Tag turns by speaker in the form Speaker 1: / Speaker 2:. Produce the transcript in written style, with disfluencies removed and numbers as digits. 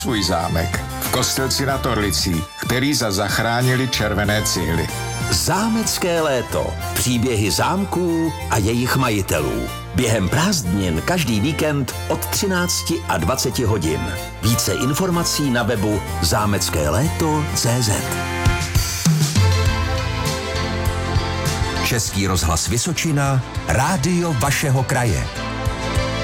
Speaker 1: svůj zámek v Kostelci nad Orlicí, který zachránili červené cihly.
Speaker 2: Zámecké léto. Příběhy zámků a jejich majitelů. Během prázdnin každý víkend od 13 a 20 hodin. Více informací na webu zámeckéléto.cz. Český rozhlas Vysočina, rádio vašeho kraje.